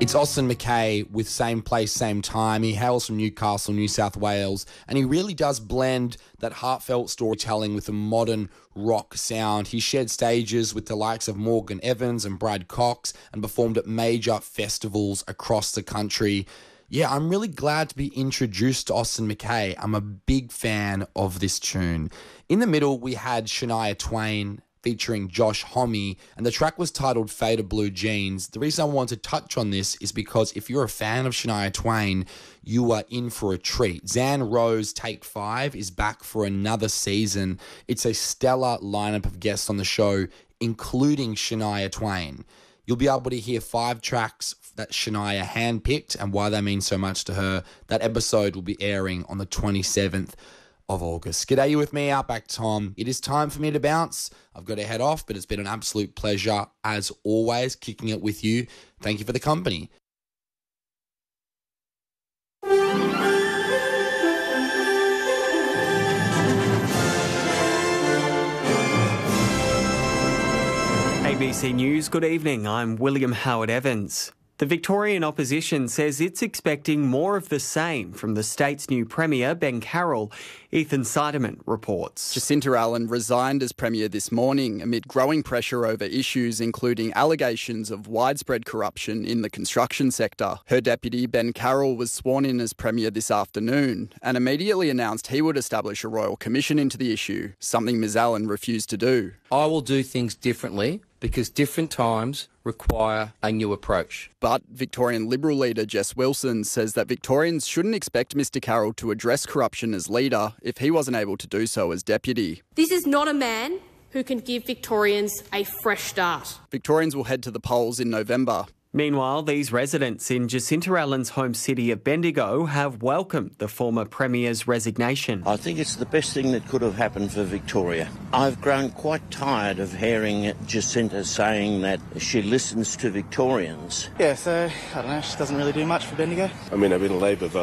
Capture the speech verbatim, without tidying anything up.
It's Austin McKay with Same Place, Same Time. He hails from Newcastle, New South Wales, and he really does blend that heartfelt storytelling with a modern rock sound. He shared stages with the likes of Morgan Evans and Brad Cox and performed at major festivals across the country. Yeah, I'm really glad to be introduced to Austin McKay. I'm a big fan of this tune. In the middle, we had Shania Twain featuring Josh Homme, and the track was titled Faded Blue Jeans. The reason I want to touch on this is because if you're a fan of Shania Twain, you are in for a treat. Zan Rose Take Five is back for another season. It's a stellar lineup of guests on the show, including Shania Twain. You'll be able to hear five tracks that Shania handpicked and why they mean so much to her. That episode will be airing on the twenty-seventh of August. G'day, you with me, Outback Tom. It is time for me to bounce. I've got to head off, but it's been an absolute pleasure, as always, kicking it with you. Thank you for the company. A B C News, good evening. I'm William Howard Evans. The Victorian opposition says it's expecting more of the same from the state's new Premier, Ben Carroll. Ethan Seidemann reports. Jacinta Allen resigned as Premier this morning amid growing pressure over issues including allegations of widespread corruption in the construction sector. Her deputy, Ben Carroll, was sworn in as Premier this afternoon and immediately announced he would establish a royal commission into the issue, something Ms Allen refused to do. I will do things differently because different times require a new approach. But Victorian Liberal leader Jess Wilson says that Victorians shouldn't expect Mr Carroll to address corruption as leader if he wasn't able to do so as deputy. This is not a man who can give Victorians a fresh start. Victorians will head to the polls in November. Meanwhile, these residents in Jacinta Allen's home city of Bendigo have welcomed the former Premier's resignation. I think it's the best thing that could have happened for Victoria. I've grown quite tired of hearing Jacinta saying that she listens to Victorians. Yeah, so, I don't know, she doesn't really do much for Bendigo. I mean, I've been a Labor vote.